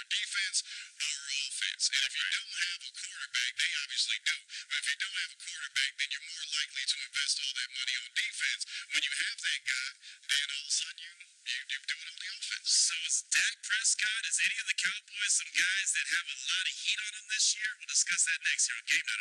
either defense or offense. And if you don't have a quarterback, they obviously do. But if you don't have a quarterback, then you're more likely to invest all that money on defense. When you have that guy, then all of a sudden you do it on the offense. So is Dak Prescott, is any of the Cowboys some guys that have a lot of heat on them this year? We'll discuss that next here on Game Night.